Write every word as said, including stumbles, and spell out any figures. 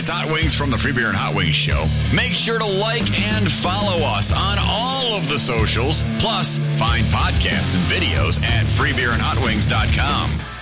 It's Hot Wings from the Free Beer and Hot Wings Show. Make sure to like and follow us on all of the socials. Plus, find podcasts and videos at free beer and hot wings dot com.